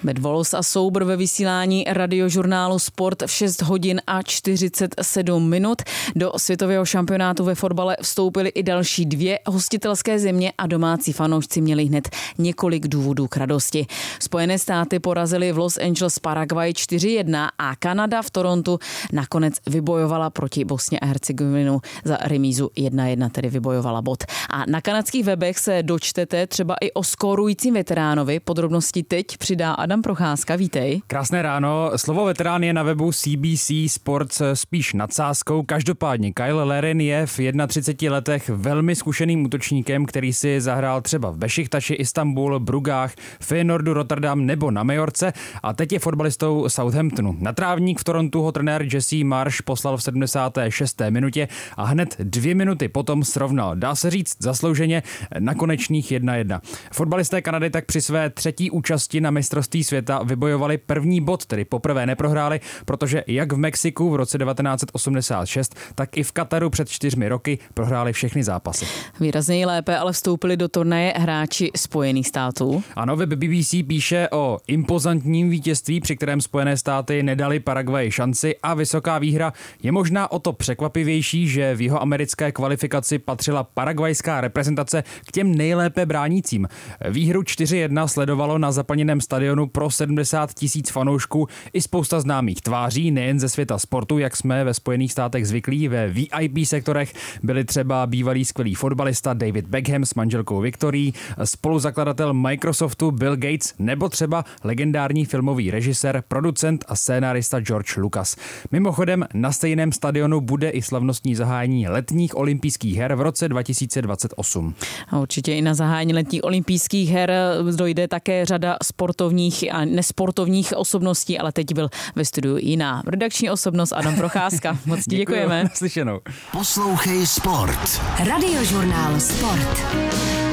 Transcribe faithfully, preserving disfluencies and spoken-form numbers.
Matt Wallace a Soubr ve vysílání radiožurnálu Sport v šest hodin a čtyřicet sedm minut. Do světového šampionátu ve fotbale vstoupily i další dvě hostitelské země a domácí fanoušci měli hned několik důvodů k radosti. Spojené státy porazily v Los Angeles Paraguay čtyři jedna a Kanada v Torontu nakonec vybojovala proti Bosně a Hercegovinu za remízu jedna jedna, tedy vybojovala bod. A na kanadských webech se dočtete třeba i o skórujícím veteránovi. Podrobnosti teď přidá Adam Procházka. Vítej. Krásné ráno. Slovo veterán je na webu C B C Sports spíš nadsázkou. Každopádně Kyle Larin je v třiceti jedné letech velmi zkušeným útočníkem, který si zahrál třeba v Bešiktaši, Istanbul, Brugách, Feyenoordu, Rotterdam nebo na Majorce a teď je fotbalistou Southamptonu. Na trávník v Torontu ho trenér Jesse Marsh poslal v sedmdesáté šesté minutě a hned dvě minuty potom srovnal. Dá se říct zaslouženě na konečných jedna jedna. Fotbalisté Kanady tak při své třetí účasti na mistrovství světa vybojovali první bod, tedy poprvé neprohráli, protože jak v Mexiku v roce devatenáct osmdesát šest, tak i v Kataru před čtyřmi roky prohráli všechny zápasy. Výrazněji lépe ale vstoupili do turnaje hráči Spojených států. Ano, web B B C píše o impozantním vítězství, při kterém Spojené státy nedali Paraguayi šanci a vysoká výhra je možná o to překvapivější, že v jeho americké kvalifikaci patřila paraguajská reprezentace k těm nejlépe bránícím. Výhru čtyři jedna sledovalo na zaplněném stadionu pro sedmdesát tisíc fanoušků i spousta známých tváří, nejen ze světa sportu, jak jsme ve Spojených státech zvyklí. Ve V I P sektorech byli třeba bývalý skvělý fotbalista David Beckham s manželkou Victorií, spoluzakladatel Microsoftu Bill Gates nebo třeba legendární filmový režisér, producent a scénárista George Lucas. Mimochodem na stejném stadionu bude i slavnostní zahájení letních olympijských her v roce dva tisíce dvacet osm. A určitě i na zahájení letních olympijských her dojde také řada sportovních a nesportovních osobností, ale teď byl ve studiu jiná redakční osobnost Adam Procházka. Moc ti děkujeme. Děkuju, naslyšenou. Poslouchej Sport. Radiožurnál Sport.